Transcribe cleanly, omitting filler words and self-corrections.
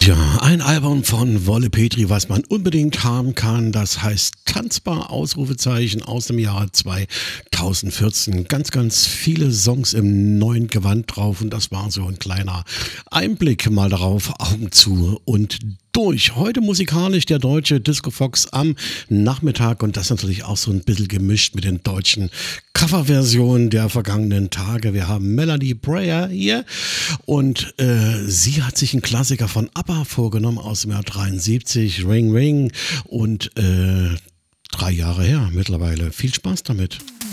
Ja, ein Album von Wolle Petri, was man unbedingt haben kann. Das heißt Tanzbar, Ausrufezeichen aus dem Jahr 2014. Ganz, ganz viele Songs im neuen Gewand drauf und das war so ein kleiner Einblick mal darauf. Augen zu und durch. Heute musikalisch der deutsche Disco Fox am Nachmittag und das natürlich auch so ein bisschen gemischt mit den deutschen Coverversionen der vergangenen Tage. Wir haben Melody Prayer hier und sie hat sich einen Klassiker von ABBA vorgenommen aus dem Jahr 73, Ring Ring und 3 Jahre her mittlerweile. Viel Spaß damit.